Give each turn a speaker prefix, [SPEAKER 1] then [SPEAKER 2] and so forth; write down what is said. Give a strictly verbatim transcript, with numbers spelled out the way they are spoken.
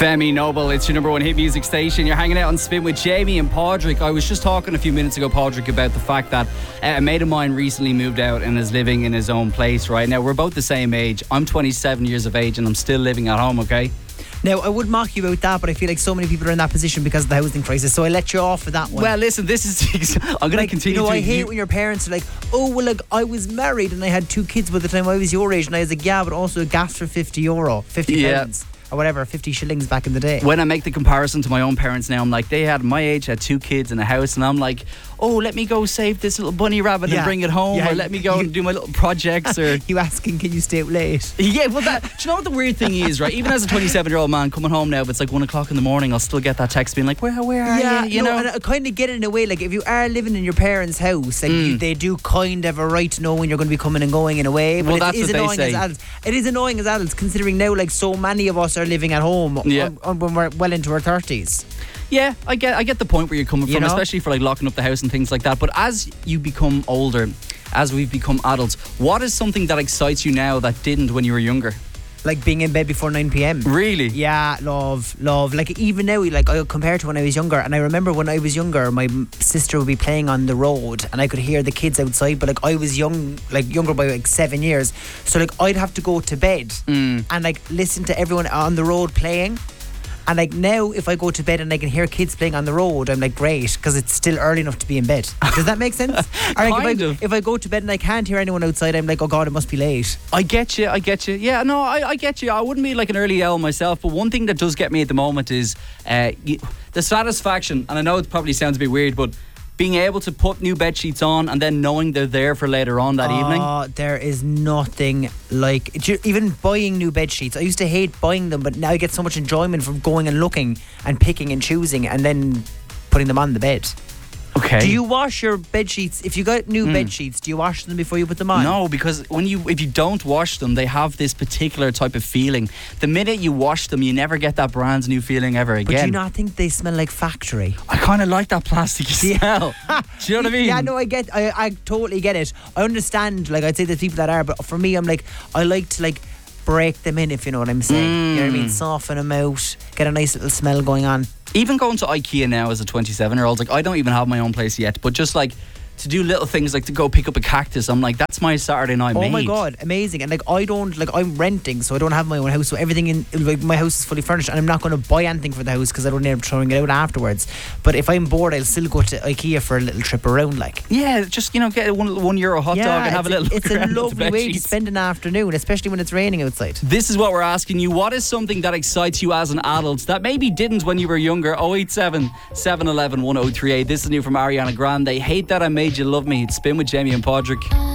[SPEAKER 1] Femi Noble, it's your number one hit music station. You're hanging out on Spin with Jamie and Padraig. I was just talking a few minutes ago, Padraig, about the fact that uh, a mate of mine recently moved out and is living in his own place right now. We're both the same age. I'm twenty-seven years of age and I'm still living at home, okay?
[SPEAKER 2] Now, I would mock you about that, but I feel like so many people are in that position because of the housing crisis, so I let you off with that one.
[SPEAKER 1] Well, listen, this is... I'm going
[SPEAKER 2] like,
[SPEAKER 1] to continue
[SPEAKER 2] you know,
[SPEAKER 1] to...
[SPEAKER 2] I hate when your parents are like, oh, well, like, I was married and I had two kids by the time I was your age, and I was like, yeah, but also gas for fifty euro, fifty
[SPEAKER 1] Yeah.
[SPEAKER 2] pounds. Or whatever, fifty shillings back in the day.
[SPEAKER 1] When I make the comparison to my own parents now, I'm like, they had my age, had two kids in a house, and I'm like, oh, let me go save this little bunny rabbit
[SPEAKER 2] Yeah.
[SPEAKER 1] and bring it home,
[SPEAKER 2] Yeah.
[SPEAKER 1] or let me go
[SPEAKER 2] You-
[SPEAKER 1] and do my little projects, or...
[SPEAKER 2] You asking, can you stay out late?
[SPEAKER 1] Yeah, well, that, do you know what the weird thing is, right? Even as a twenty-seven-year-old man coming home now, if it's like one o'clock in the morning, I'll still get that text being like, where, where are
[SPEAKER 2] yeah,
[SPEAKER 1] you? You
[SPEAKER 2] no,
[SPEAKER 1] know?
[SPEAKER 2] and I kind of get it in a way. Like, if you are living in your parents' house, like
[SPEAKER 1] Mm.
[SPEAKER 2] you, they do kind of a right to know when you're going to be coming and going in a way. But
[SPEAKER 1] Well,
[SPEAKER 2] it
[SPEAKER 1] that's
[SPEAKER 2] is
[SPEAKER 1] what they
[SPEAKER 2] annoying
[SPEAKER 1] say.
[SPEAKER 2] as adults. It is annoying as adults, considering now, like, so many of us are living at home
[SPEAKER 1] Yeah.
[SPEAKER 2] on- on- when we're well into our thirties.
[SPEAKER 1] Yeah, I get I get the point where you're coming
[SPEAKER 2] You
[SPEAKER 1] from,
[SPEAKER 2] know?
[SPEAKER 1] especially for like locking up the house and things like that. But as you become older, as we've become adults, what is something that excites you now that didn't when you were younger?
[SPEAKER 2] Like being in bed before nine p.m.
[SPEAKER 1] Really?
[SPEAKER 2] Yeah, love, love. Like, even now, like, I compare to when I was younger, and I remember when I was younger, my m- sister would be playing on the road, and I could hear the kids outside. But like, I was young, like younger by like seven years, so like I'd have to go to bed
[SPEAKER 1] Mm.
[SPEAKER 2] and like listen to everyone on the road playing. And like now, if I go to bed and I can hear kids playing on the road, I'm like, great, because it's still early enough to be in bed. Does that make sense? Or like
[SPEAKER 1] Kind
[SPEAKER 2] if, I,
[SPEAKER 1] of.
[SPEAKER 2] if I go to bed and I can't hear anyone outside, I'm like, oh God, it must be late.
[SPEAKER 1] I get you, I get you. Yeah, no, I, I get you. I wouldn't be like an early owl myself, but one thing that does get me at the moment is uh, y- the satisfaction, and I know it probably sounds a bit weird, but being able to put new bed sheets on and then knowing they're there for later on that evening.
[SPEAKER 2] Oh, there is nothing like do you- even buying new bed sheets. I used to hate buying them, but now I get so much enjoyment from going and looking and picking and choosing and then putting them on the bed.
[SPEAKER 1] Okay.
[SPEAKER 2] Do you wash your bed sheets? If you got new bed sheets, do you wash them before you put them on?
[SPEAKER 1] No, because when you if you don't wash them, they have this particular type of feeling. The minute you wash them, you never get that brand new feeling ever again.
[SPEAKER 2] But do you not think they smell like factory?
[SPEAKER 1] I kind of like that plasticky smell. Do you know what I mean?
[SPEAKER 2] Yeah, no, I get, I, I totally get it. I understand. Like, I'd say there's people that are, but for me, I'm like, I like to like break them in, if you know what I'm saying. You know what I mean? Soften them out, get a nice little smell going on.
[SPEAKER 1] Even going to IKEA now as a twenty-seven-year-old, like I don't even have my own place yet, but just like to do little things like to go pick up a cactus, I'm like, that's my Saturday night
[SPEAKER 2] Oh
[SPEAKER 1] made.
[SPEAKER 2] my God, amazing. And like, I don't, like, I'm renting, so I don't have my own house, so everything in, like, my house is fully furnished, and I'm not going to buy anything for the house because I don't end up throwing it out afterwards. But if I'm bored, I'll still go to IKEA for a little trip around, like.
[SPEAKER 1] Yeah, just, you know, get a one, one euro hot dog and have a little look
[SPEAKER 2] it's a
[SPEAKER 1] around at the
[SPEAKER 2] lovely
[SPEAKER 1] bed
[SPEAKER 2] way to
[SPEAKER 1] sheets.
[SPEAKER 2] spend an afternoon, especially when it's raining outside.
[SPEAKER 1] This is what we're asking you. What is something that excites you as an adult that maybe didn't when you were younger? oh eight seven, seven one one, one oh three eight. This is new from Ariana Grande. Hate That I Made You Love Me. It's Spin with Jamie and Padraig.